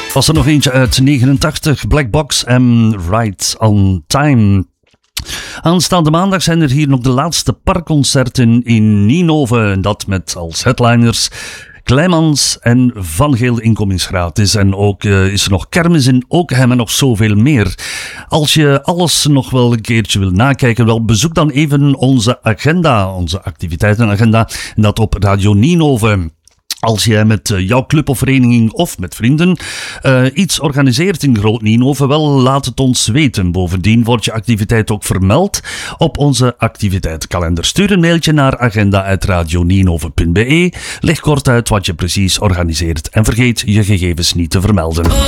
Was er nog eentje uit 89, Black Box en Right on Time. Aanstaande maandag zijn er hier nog de laatste parkconcerten in Ninove. Dat met als headliners Kleimans en Van Geel inkomens gratis. En ook is er nog kermis in Oakham en nog zoveel meer. Als je alles nog wel een keertje wil nakijken, wel bezoek dan even onze agenda, onze activiteitenagenda. En dat op Radio Ninove. Als jij met jouw club of vereniging of met vrienden iets organiseert in Groot Ninove, wel laat het ons weten. Bovendien wordt je activiteit ook vermeld op onze activiteitenkalender. Stuur een mailtje naar agenda@radioninove.be. Leg kort uit wat je precies organiseert en vergeet je gegevens niet te vermelden.